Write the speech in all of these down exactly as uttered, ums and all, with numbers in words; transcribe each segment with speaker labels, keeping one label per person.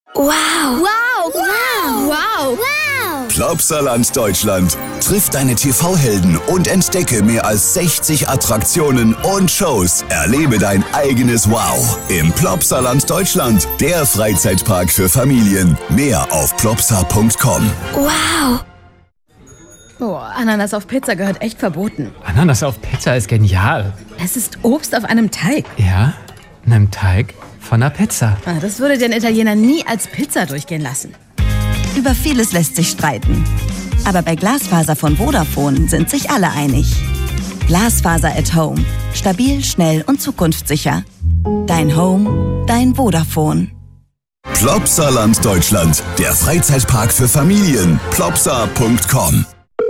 Speaker 1: Wow. Wow. Wow. Wow. Wow.
Speaker 2: Plopsaland Deutschland. Triff deine T V-Helden und entdecke mehr als sechzig Attraktionen und Shows. Erlebe dein eigenes Wow im Plopsaland Deutschland. Der Freizeitpark für Familien. Mehr auf plopsa punkt com.
Speaker 1: Wow.
Speaker 3: Oh, Ananas auf Pizza gehört echt verboten.
Speaker 4: Ananas auf Pizza ist genial.
Speaker 3: Es ist Obst auf einem Teig.
Speaker 4: Ja, einem Teig von einer Pizza.
Speaker 3: Ah, das würde den Italiener nie als Pizza durchgehen lassen.
Speaker 5: Über vieles lässt sich streiten. Aber bei Glasfaser von Vodafone sind sich alle einig. Glasfaser at Home. Stabil, schnell und zukunftssicher. Dein Home, dein Vodafone.
Speaker 2: Plopsaland Deutschland. Der Freizeitpark für Familien. plopsa punkt com.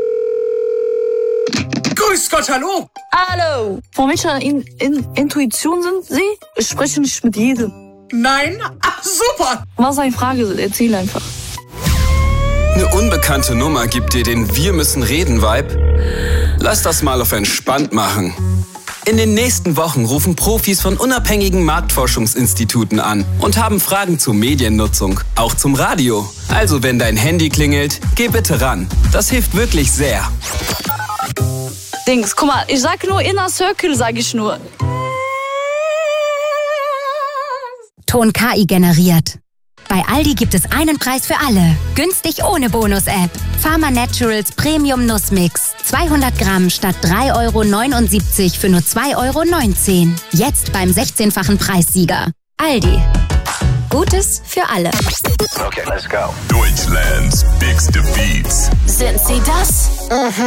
Speaker 6: Grüß Gott, hallo!
Speaker 7: Hallo! Von welcher in, in, Intuition sind Sie? Ich spreche nicht mit jedem.
Speaker 6: Nein? Ach, super!
Speaker 7: Was eine Frage, erzähl einfach.
Speaker 8: Eine unbekannte Nummer gibt dir den Wir müssen reden Vibe? Lass das mal auf entspannt machen. In den nächsten Wochen rufen Profis von unabhängigen Marktforschungsinstituten an und haben Fragen zur Mediennutzung, auch zum Radio. Also wenn dein Handy klingelt, geh bitte ran. Das hilft wirklich sehr.
Speaker 7: Dings, guck mal, ich sag nur Inner Circle, sag ich nur.
Speaker 9: Ton K I generiert. Bei Aldi gibt es einen Preis für alle. Günstig ohne Bonus-App. Pharma Naturals Premium Nussmix. zweihundert Gramm statt drei Euro neunundsiebzig für nur zwei Euro neunzehn. Jetzt beim sechzehnfachen Preissieger. Aldi. Gutes für alle.
Speaker 2: Okay, let's go. Deutschlands Bigste Beats.
Speaker 1: Sind Sie das? Mhm.